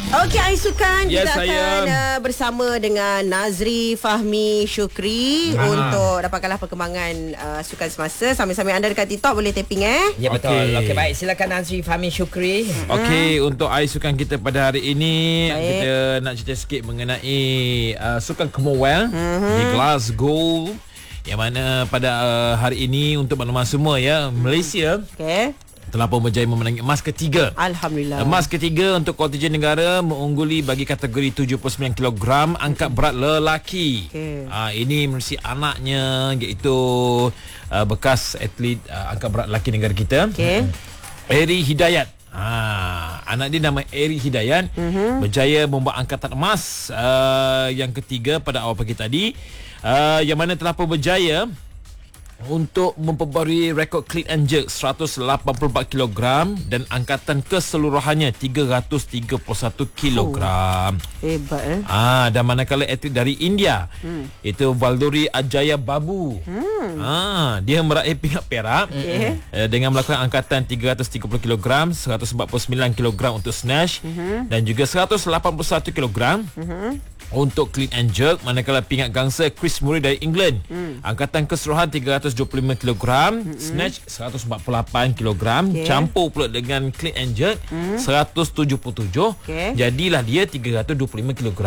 Okey, Aisukan, Ya, kita saya. akan bersama dengan Nazri, Fahmi, Syukri untuk dapatkanlah perkembangan sukan semasa. Sambil-sambil anda dekat TikTok boleh tapping Ya, betul. Okey. Okey, baik. Silakan Nazri, Fahmi, Syukri. Okey, untuk sukan kita pada hari ini, Baik. kita nak cerita sikit mengenai sukan Commonwealth di Glasgow, yang mana pada hari ini untuk makluman semua ya, Malaysia Okey. telah pun berjaya memenangi emas ketiga. Alhamdulillah. Emas ketiga untuk kontingen negara mengungguli bagi kategori 79 kg angkat berat lelaki. Okey. Ini mesti anaknya, iaitu bekas atlet angkat berat lelaki negara kita. Okey. Eri Hidayat. Anak dia nama Eri Hidayat berjaya membuat angkatan emas yang ketiga pada awal pagi tadi, yang mana telah pun berjaya untuk memperbarui rekod clean and jerk 184 kg dan angkatan keseluruhannya 331 kg. Hebat Dan manakala atlet dari India, itu Valdori Ajaya Babu, dia meraih pingat perak dengan melakukan angkatan 330 kg, 149 kg untuk snatch dan juga 181 kg untuk clean and jerk. Manakala pingat gangsa Chris Murray dari England, angkatan keseluruhan 325 kg, snatch 148 kg, campur pula dengan clean and jerk 177. Jadilah dia 325 kg.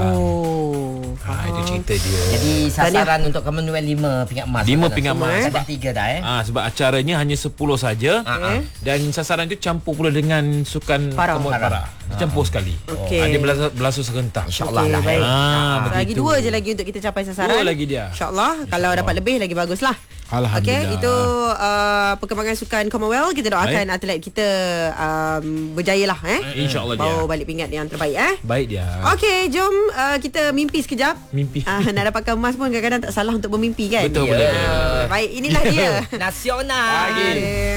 Itu cerita dia. Jadi sasaran untuk Commonwealth 5 pingat emas. 5 pingat emas. Sebab 3 dah Sebab acaranya hanya 10 saja. Dan sasaran itu campur pula dengan sukan para. Campur sekali. Okey. Dia berlangsung serentak. InsyaAllah lah. Baik. Begitu. Lagi 2 je lagi untuk kita capai sasaran. 2 lagi dia. InsyaAllah. Kalau dapat lebih lagi baguslah. Alhamdulillah. Okey, itu perkembangan sukan Commonwealth. Kita doakan atlet kita berjaya lah InsyaAllah dia. bawa balik pingat yang terbaik Baik dia. Okey, jom kita mimpi sekejap. Mimpi. Nak dapatkan emas pun kadang-kadang tak salah untuk bermimpi kan. Betul, boleh. Baik, inilah dia Nasional. Lagi.